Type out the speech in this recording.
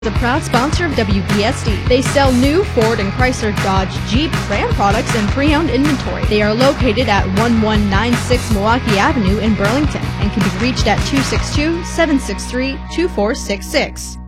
The proud sponsor of WPSD. They sell new Ford and Chrysler, Dodge, Jeep, Ram products and pre-owned inventory. They are located at 1196 Milwaukee Avenue in Burlington and can be reached at 262-763-2466.